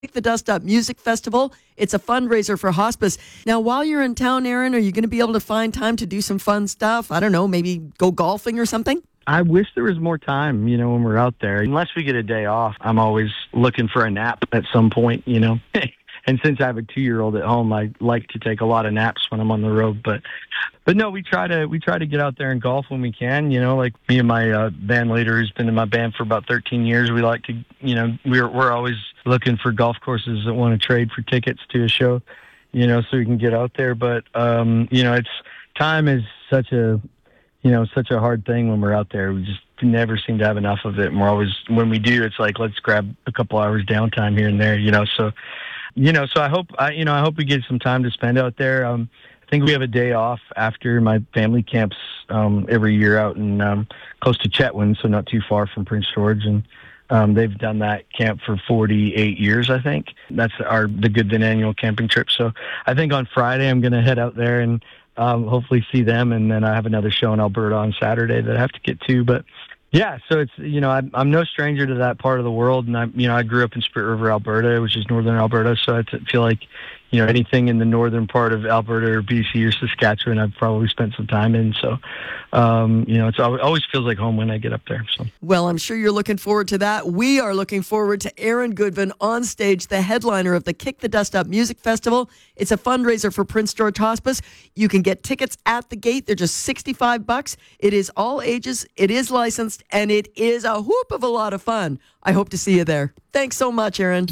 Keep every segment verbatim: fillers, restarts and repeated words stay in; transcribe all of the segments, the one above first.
Kick the Dust Up Music Festival. It's a fundraiser for hospice. Now, while you're in town, Aaron, are you going to be able to find time to do some fun stuff? I don't know, maybe go golfing or something? I wish there was more time, you know, when we're out there. Unless we get a day off, I'm always looking for a nap at some point, you know. And since I have a two-year-old at home, I like to take a lot of naps when I'm on the road. But, but no, we try to we try to get out there and golf when we can. You know, like me and my uh, band leader, who's been in my band for about thirteen years. We like to, you know, we're we're always looking for golf courses that want to trade for tickets to a show, you know, so we can get out there. But um, you know, it's time is such a you know, such a hard thing when we're out there. We just never seem to have enough of it. And we're always, when we do, it's like, let's grab a couple hours downtime here and there, you know? So, you know, so I hope, I, you know, I hope we get some time to spend out there. Um, I think we have a day off after my family camps, um, every year out in, um, close to Chetwynd. So not too far from Prince George. And, um, they've done that camp for forty-eight years, I think. That's our, the Goodvin annual camping trip. So I think on Friday, I'm going to head out there and, Um, hopefully see them, and then I have another show in Alberta on Saturday that I have to get to. But yeah, so it's, you know, I'm, I'm no stranger to that part of the world, and I, you know, I grew up in Spirit River, Alberta, which is northern Alberta. So I t- feel like, you know, anything in the northern part of Alberta or B C or Saskatchewan, I've probably spent some time in. So, um, you know, it's always, always feels like home when I get up there. So, well, I'm sure you're looking forward to that. We are looking forward to Aaron Goodvin on stage, the headliner of the Kick the Dust Up Music Festival. It's a fundraiser for Prince George Hospice. You can get tickets at the gate. They're just sixty-five bucks. It is all ages. It is licensed, and it is a whoop of a lot of fun. I hope to see you there. Thanks so much, Aaron.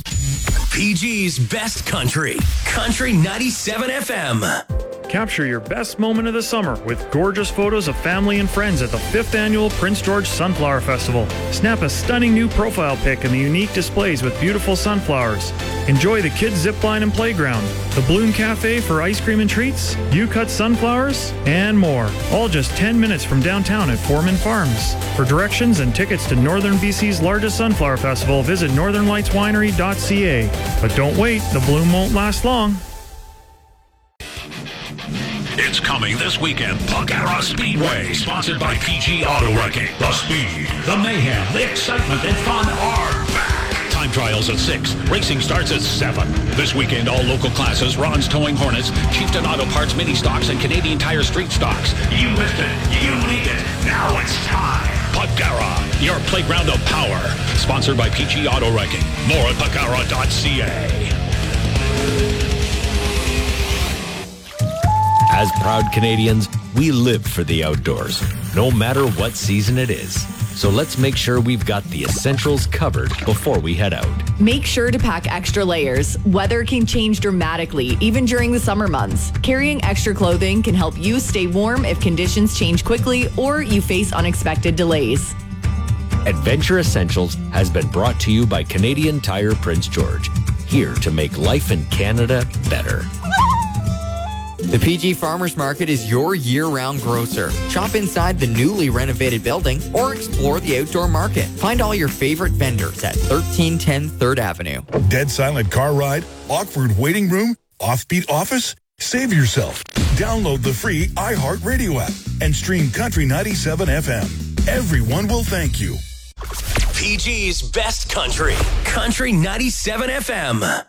P G's Best Country, Country ninety-seven F M. Capture your best moment of the summer with gorgeous photos of family and friends at the fifth Annual Prince George Sunflower Festival. Snap a stunning new profile pic in the unique displays with beautiful sunflowers. Enjoy the kids' zipline and playground, the Bloom Cafe for ice cream and treats, you-cut sunflowers, and more. All just ten minutes from downtown at Foreman Farms. For directions and tickets to Northern B C's largest sunflower festival, visit northern lights winery dot c a. But don't wait, the bloom won't last long. It's coming this weekend. Pagara Speedway, sponsored by P G Auto Wrecking. The speed, the mayhem, the excitement, and fun are back. Time trials at six. Racing starts at seven. This weekend, all local classes, Ron's Towing Hornets, Chieftain Auto Parts Mini Stocks, and Canadian Tire Street Stocks. You missed it. You need it. Now it's time. Pagara, your playground of power. Sponsored by P G Auto Wrecking. More at pagara dot c a. As proud Canadians, we live for the outdoors, no matter what season it is. So let's make sure we've got the essentials covered before we head out. Make sure to pack extra layers. Weather can change dramatically, even during the summer months. Carrying extra clothing can help you stay warm if conditions change quickly or you face unexpected delays. Adventure Essentials has been brought to you by Canadian Tire Prince George, here to make life in Canada better. The P G Farmers Market is your year-round grocer. Shop inside the newly renovated building or explore the outdoor market. Find all your favorite vendors at thirteen ten third Avenue. Dead silent car ride? Awkward waiting room? Offbeat office? Save yourself. Download the free iHeartRadio app and stream Country ninety-seven F M. Everyone will thank you. P G's Best Country, Country ninety-seven F M.